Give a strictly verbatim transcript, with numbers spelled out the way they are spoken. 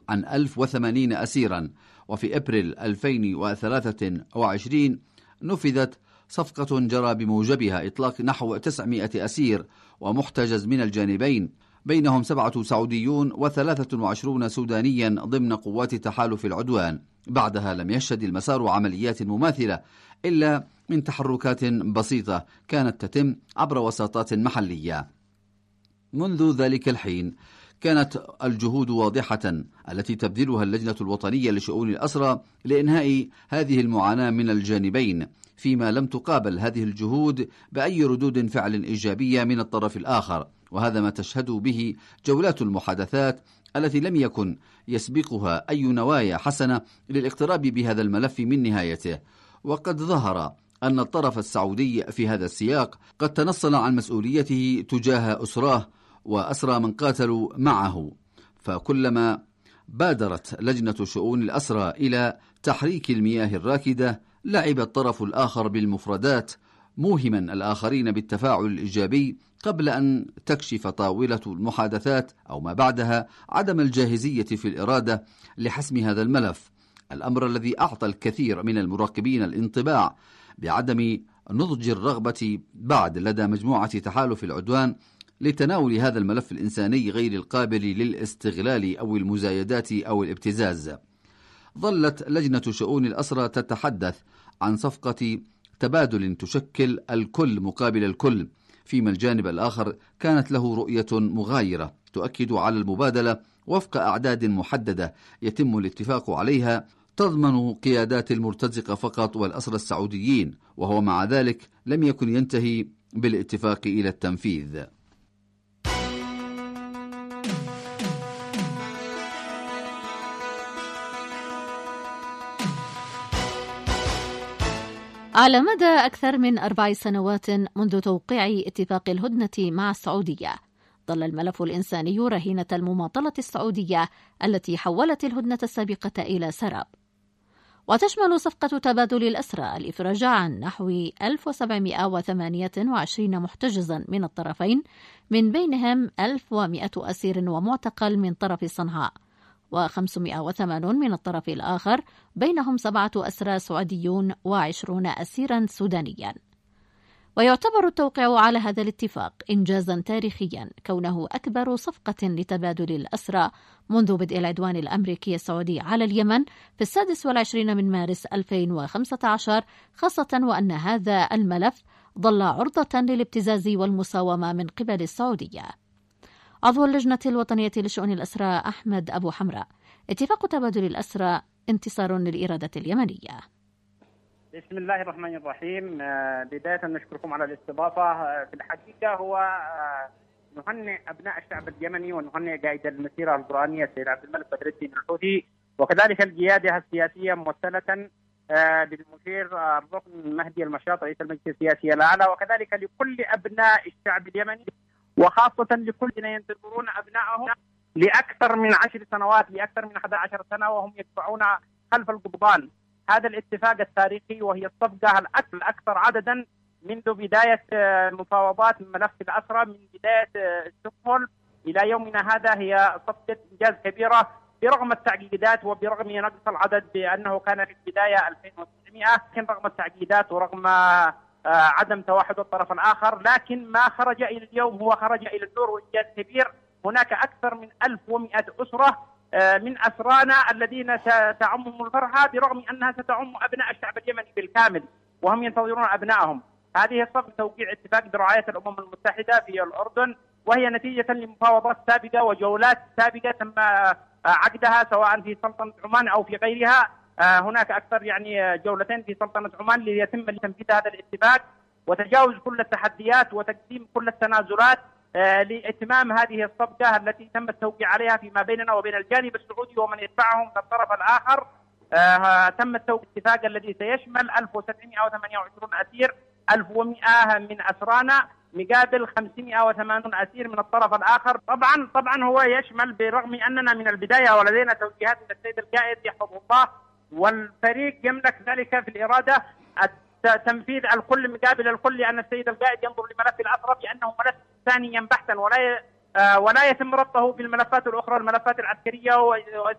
عن ألف وثمانين أسيرا. وفي أبريل ألفين وثلاثة وعشرين نفذت صفقة جرى بموجبها إطلاق نحو تسعمائة أسير ومحتجز من الجانبين، بينهم سبعة سعوديون وثلاثة وعشرون سودانيا ضمن قوات تحالف العدوان. بعدها لم يشهد المسار عمليات مماثلة إلا من تحركات بسيطة كانت تتم عبر وساطات محلية. منذ ذلك الحين كانت الجهود واضحة التي تبذلها اللجنة الوطنية لشؤون الأسرى لإنهاء هذه المعاناة من الجانبين، فيما لم تقابل هذه الجهود بأي ردود فعل إيجابية من الطرف الآخر. وهذا ما تشهد به جولات المحادثات التي لم يكن يسبقها أي نوايا حسنة للاقتراب بهذا الملف من نهايته. وقد ظهر أن الطرف السعودي في هذا السياق قد تنصل عن مسؤوليته تجاه أسراه وأسرى من قاتلوا معه، فكلما بادرت لجنة شؤون الأسرى إلى تحريك المياه الراكدة لعب الطرف الآخر بالمفردات، موهما الآخرين بالتفاعل الإيجابي قبل أن تكشف طاولة المحادثات أو ما بعدها عدم الجاهزية في الإرادة لحسم هذا الملف، الأمر الذي أعطى الكثير من المراقبين الانطباع بعدم نضج الرغبة بعد لدى مجموعة تحالف العدوان لتناول هذا الملف الإنساني غير القابل للاستغلال أو المزايدات أو الابتزاز. ظلت لجنة شؤون الأسرى تتحدث عن صفقة تبادل تشكل الكل مقابل الكل، فيما الجانب الآخر كانت له رؤية مغايرة تؤكد على المبادلة وفق أعداد محددة يتم الاتفاق عليها تضمن قيادات المرتزقة فقط والأسرى السعوديين، وهو مع ذلك لم يكن ينتهي بالاتفاق إلى التنفيذ. على مدى أكثر من أربع سنوات منذ توقيع اتفاق الهدنة مع السعودية، ظل الملف الإنساني رهينة المماطلة السعودية التي حولت الهدنة السابقة إلى سراب. وتشمل صفقة تبادل الأسرى الإفراج عن نحو ألف وسبعمائة وثمانية وعشرين محتجزا من الطرفين، من بينهم ألف ومائة أسير ومعتقل من طرف صنعاء، وخمسمائة وثمانين من الطرف الآخر، بينهم سبعة أسرى سعوديون وعشرون أسيرا سودانيا. ويعتبر التوقيع على هذا الاتفاق إنجازا تاريخيا، كونه أكبر صفقة لتبادل الأسرى منذ بدء العدوان الأمريكي السعودي على اليمن في السادس والعشرين من مارس ألفين وخمسة عشر، خاصة وأن هذا الملف ظل عرضة للابتزاز والمساومة من قبل السعودية. عضو اللجنة الوطنية لشؤون الأسرى أحمد أبو حمراء: اتفاق تبادل الأسرى انتصار للإرادة اليمنية. بسم الله الرحمن الرحيم. بداية نشكركم على الاستضافة. في الحقيقة هو نهنئ أبناء الشعب اليمني ونهنئ قائد المسيرة القرآنية السيد عبد الملك بدر الدين الحوثي، وكذلك القيادة السياسية ممثلة بالمشير الركن مهدي المشاط رئيس المجلس السياسي الأعلى، وكذلك لكل أبناء الشعب اليمني، وخاصة لكل الذين ينتظرون أبنائهم لأكثر من عشر سنوات لأكثر من أحد عشر سنة وهم يدفعون خلف القضبان هذا الاتفاق التاريخي، وهي الصفقة الأكثر عددا منذ بداية مفاوضات ملف الأسرى من بداية ستوكهولم إلى يومنا هذا. هي صفقة إنجاز كبيرة برغم التعقيدات وبرغم نقص العدد، بأنه كان في البداية ألفين وتسعمائة، لكن رغم التعقيدات ورغم عدم توحد الطرف الآخر، لكن ما خرج إلى اليوم هو خرج إلى النور وإنجاز كبير. هناك أكثر من ألف ومائة أسرة من أسرانا الذين ستعمهم الفرحة برغم أنها ستعم أبناء الشعب اليمني بالكامل وهم ينتظرون أبنائهم. هذه الصفقة توقيع اتفاق برعاية الأمم المتحدة في الأردن، وهي نتيجة لمفاوضات سابقة وجولات سابقة تم عقدها سواء في سلطنة عمان أو في غيرها. هناك أكثر يعني جولتين في سلطنة عمان ليتم تنفيذ هذا الاتفاق وتجاوز كل التحديات وتقديم كل التنازلات لإتمام هذه الصفقة التي تم التوقيع عليها فيما بيننا وبين الجانب السعودي ومن يدفعهم في الطرف الآخر. آه تم التوقيع الاتفاق الذي سيشمل ألف وسبعمائة وثمانية وعشرين أسير، ألف ومائة من أسرانا مقابل خمسمائة وثمانين أسير من الطرف الآخر. طبعا طبعا هو يشمل برغم أننا من البداية ولدينا توجيهات من السيد القائد يحفظه الله، والفريق يملك ذلك في الإرادة تنفيذ الكل مقابل الكل، لأن السيد القائد ينظر لملف الأسرى بأنه ملف ثانيا بحثا ولا ولا يتم ربطه بالملفات الأخرى الملفات العسكرية